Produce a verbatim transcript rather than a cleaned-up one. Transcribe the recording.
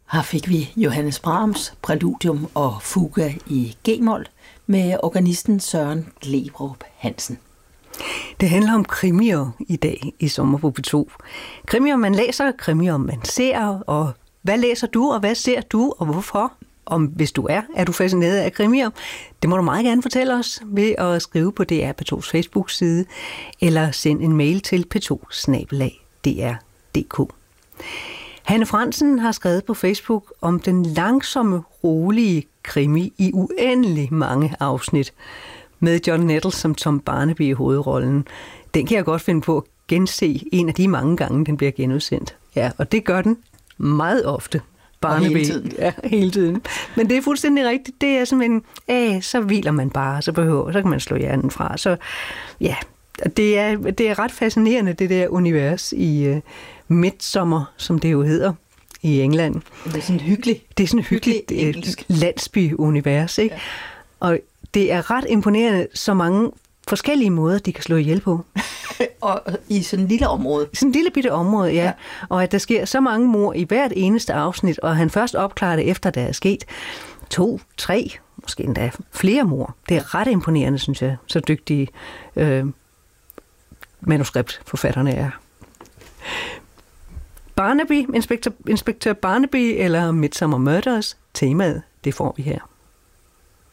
Her fik vi Johannes Brahms Præludium og Fuga i G-mol med organisten Søren Glebrup Hansen. Det handler om krimier i dag i Sommer på P to. Krimier man læser, krimier man ser, og hvad læser du, og hvad ser du, og hvorfor? Om hvis du er, er du fascineret af krimier? Det må du meget gerne fortælle os ved at skrive på D R P to's Facebook-side, eller sende en mail til p to bindestreg d r punktum d k. Hanne Fransen har skrevet på Facebook om den langsomme, rolige krimi i uendelig mange afsnit, med John Nettles som Tom Barnaby i hovedrollen. Den kan jeg godt finde på at gense en af de mange gange, den bliver genudsendt. Ja, og det gør den meget ofte. Barnaby. Hele tiden. Ja, hele tiden. Men det er fuldstændig rigtigt. Det er simpelthen, æh, så hviler man bare, så behøver, så kan man slå hjernen fra. Så ja, det er, det er ret fascinerende, det der univers i uh, Midsomer, som det jo hedder i England. Det er sådan hyggeligt. Det er sådan hyggeligt hyggelig landsby-univers, ikke? Ja. Og det er ret imponerende, så mange forskellige måder, de kan slå ihjel på. Og i sådan et lille område. Sådan et lille bitte område, ja. ja. Og at der sker så mange mord i hvert eneste afsnit, og han først opklarer det efter, der er sket to, tre, måske endda flere mord. Det er ret imponerende, synes jeg, så dygtige øh, manuskriptforfatterne er. Barnaby, Inspektør, Inspektør Barnaby eller Midsomer Murders, temaet, det får vi her.